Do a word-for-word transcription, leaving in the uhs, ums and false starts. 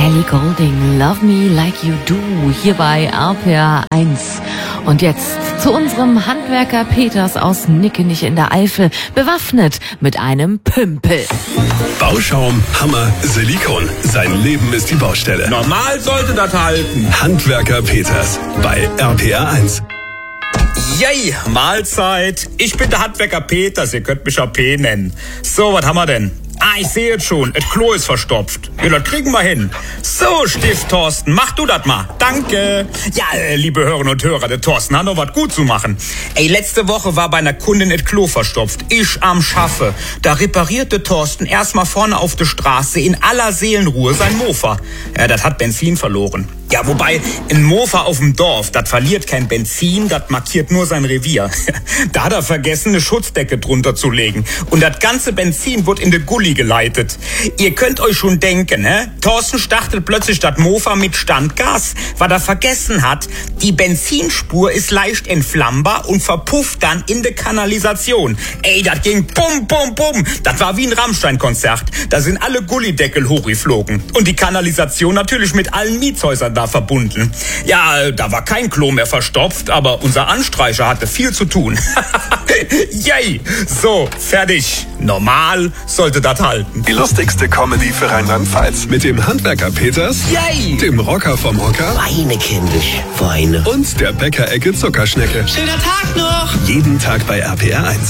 Ellie Goulding, Love Me Like You Do, hier bei R P R eins. Und jetzt zu unserem Handwerker Peters aus Nickenich in der Eifel, bewaffnet mit einem Pümpel. Bauschaum, Hammer, Silikon. Sein Leben ist die Baustelle. Normal sollte das halten. Handwerker Peters bei R P R eins. Yay, Mahlzeit. Ich bin der Handwerker Peters, ihr könnt mich A P nennen. So, was haben wir denn? Ah, ich sehe jetzt schon, das Klo ist verstopft. Ja, das kriegen wir hin. So, Stift Thorsten, mach du das mal. Danke. Ja, äh, liebe Hörerinnen und Hörer, der Thorsten hat noch was gut zu machen. Ey, letzte Woche war bei einer Kundin das Klo verstopft. Ich am Schaffe. Da reparierte Thorsten erstmal vorne auf der Straße in aller Seelenruhe sein Mofa. Ja, das hat Benzin verloren. Ja, wobei, ein Mofa auf dem Dorf, das verliert kein Benzin, das markiert nur sein Revier. Da hat er vergessen, eine Schutzdecke drunter zu legen. Und das ganze Benzin wird in de Gully geleitet. Ihr könnt euch schon denken, hä? Thorsten startet plötzlich das Mofa mit Standgas, weil er vergessen hat, die Benzinspur ist leicht entflammbar und verpufft dann in de Kanalisation. Ey, das ging bum, bum, bum. Das war wie ein Rammstein-Konzert. Da sind alle Gullydeckel hochgeflogen. Und die Kanalisation natürlich mit allen Mietshäusern da verbunden. Ja, da war kein Klo mehr verstopft, aber unser Anstreicher hatte viel zu tun. Yay! So, fertig. Normal sollte das halten. Die lustigste Comedy für Rheinland-Pfalz mit dem Handwerker Peters, Yay! dem Rocker vom Hocker Weine, kindisch, Weine. und der Bäckerecke Zuckerschnecke. Schöner Tag noch! Jeden Tag bei R P R eins.